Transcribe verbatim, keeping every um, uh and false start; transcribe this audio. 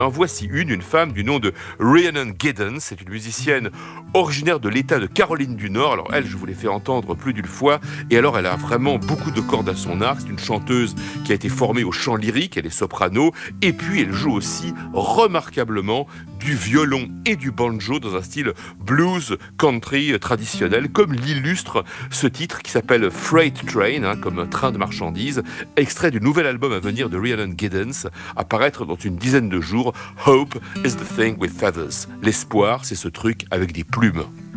En voici une, une femme du nom de Rhiannon Giddens. C'est une musicienne originaire de l'État de Caroline du Nord. Alors elle, je vous l'ai fait entendre plus d'une fois. Et alors, elle a vraiment beaucoup de cordes à son arc. C'est une chanteuse qui a été formée au chant lyrique. Elle est soprano. Et puis, elle joue aussi remarquablement du violon et du banjo dans un style blues country traditionnel, comme l'illustre ce titre qui s'appelle Freight Train, hein, comme un train de marchandises, extrait du nouvel album à venir de Rhiannon Giddens, à paraître dans une dizaine de jours. Hope is the thing with feathers. L'espoir, c'est ce truc avec des plumes.